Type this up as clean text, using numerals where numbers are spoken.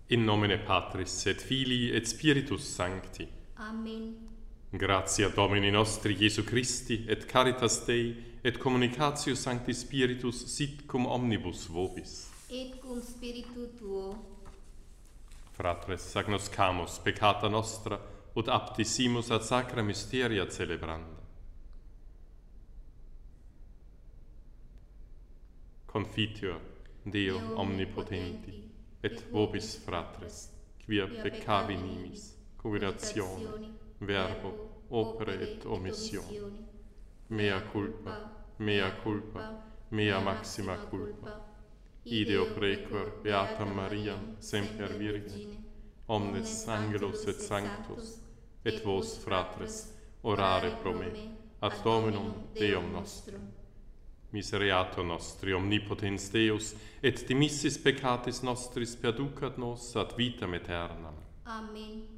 In nomine Patris et Filii et Spiritus Sancti. Amen. Gratia Domini nostri Iesu Christi et caritas Dei et communicatio Sancti Spiritus sit cum omnibus vobis. Et cum spiritu tuo. Fratres, agnoscamus peccata nostra ut aptissimus ad sacra mysteria celebranda. Confiteor Deo omnipotenti et vobis fratres, quia peccavi nimis, congratatione, verbo, opere et omissione. Mea culpa, mea maxima culpa. Ideo precor beatam Mariam semper Virgine, omnes angelos et sanctos, et vos fratres, orare pro me, ad Dominum Deum nostrum. Misereatur nostri omnipotens Deus, et dimissis peccatis nostris perducat nos ad vitam aeternam. Amen.